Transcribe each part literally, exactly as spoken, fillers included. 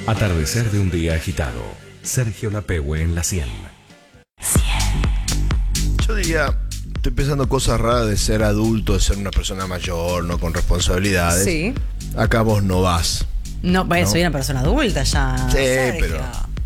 Atardecer de un día agitado. Sergio Lapehue en la cien. Yo diría, estoy pensando cosas raras de ser adulto, de ser una persona mayor, no con responsabilidades. Sí. Acá vos no vas. No, pues ¿No? soy una persona adulta ya. Sí, Sergio. pero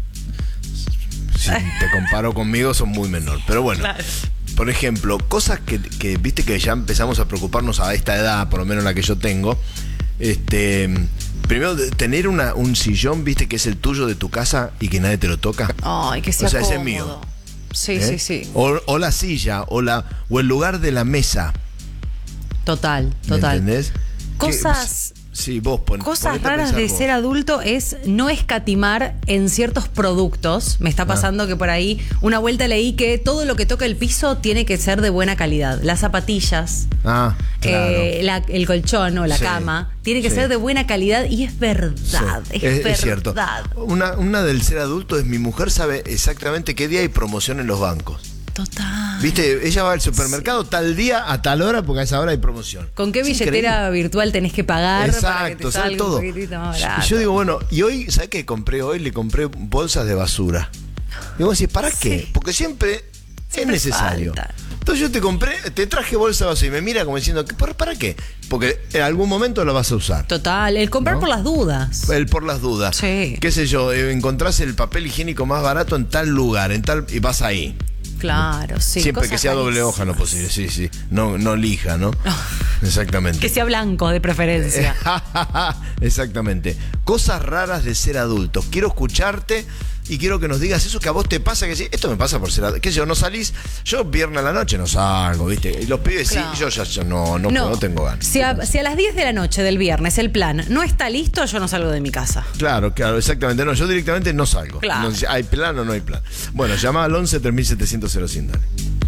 si te comparo conmigo son muy menor. Pero bueno, Claro. por ejemplo, cosas que, que viste que ya empezamos a preocuparnos a esta edad, por lo menos la que yo tengo. Este, primero, de tener una, un sillón, viste, que es el tuyo de tu casa y que nadie te lo toca. Ay, que sea O sea, ese es cómodo. mío. Sí, ¿Eh? sí, sí. O, o la silla, o, la, o el lugar de la mesa. Total, ¿Me total. entendés? Cosas... Que- sí, vos pon, Cosas ponete a raras pensar de vos. ser adulto es no escatimar en ciertos productos. Me está pasando que por ahí una vuelta leí que todo lo que toca el piso tiene que ser de buena calidad. Las zapatillas, Ah, claro. eh, la- el colchón o la Sí, cama, tiene que sí. ser de buena calidad y es verdad, Sí, es, es, verdad. es cierto. Una, una del ser adulto es mi mujer sabe exactamente qué día hay promoción en los bancos. Total. Viste, ella va al supermercado tal día a tal hora porque a esa hora hay promoción. ¿Con qué Es billetera increíble. virtual tenés que pagar para que te Exacto, sabe salga todo. un poquitito más Y barato? yo digo, bueno, y hoy, ¿sabes qué compré hoy? Le compré bolsas de basura. Y vos decís, ¿para qué? Sí. Porque siempre, Siempre es necesario. falta. Entonces yo te compré, te traje bolsa de basura y me mira como diciendo, ¿para, para qué? Porque en algún momento lo vas a usar. Total, el comprar ¿No? por las dudas. El por las dudas. Sí. Qué sé yo, eh, encontrás el papel higiénico más barato en tal lugar, en tal y vas ahí. Claro, sí. Siempre cosas que sea doble rarísimas. hoja, no posible, sí, sí. No, no lija, ¿no? Exactamente. Que sea blanco de preferencia. Exactamente. Cosas raras de ser adultos. Quiero escucharte y quiero que nos digas eso que a vos te pasa, que sí, esto me pasa por ser adulto. ¿Qué sé yo? No salís, yo viernes a la noche no salgo, ¿viste? Y los pibes Claro. sí, yo ya yo no, no, puedo, no tengo ganas. Si a, si a las diez de la noche del viernes el plan no está listo, yo no salgo de mi casa. Claro, claro, exactamente. No, yo directamente no salgo. Claro. No, si hay plan o no hay plan. Bueno, llama al once tres mil setecientos cero cien, dale.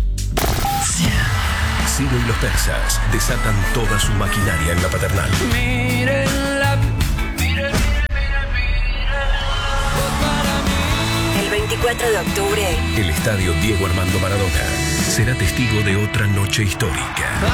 Ciro y los persas desatan toda su maquinaria en la paternal. El veinticuatro de octubre, El estadio Diego Armando Maradona será testigo de otra noche histórica.